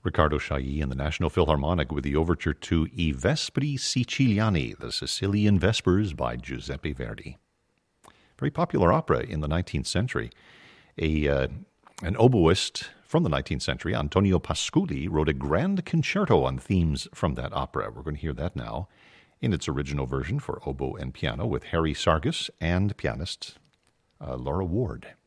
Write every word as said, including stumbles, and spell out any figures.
Riccardo Chailly and the National Philharmonic with the overture to I Vespri Siciliani, the Sicilian Vespers by Giuseppe Verdi. Very popular opera in the nineteenth century. A uh, An oboist from the nineteenth century, Antonio Pasculi, wrote a grand concerto on themes from that opera. We're going to hear that now in its original version for oboe and piano with Harry Sargus and pianist uh, Laura Ward.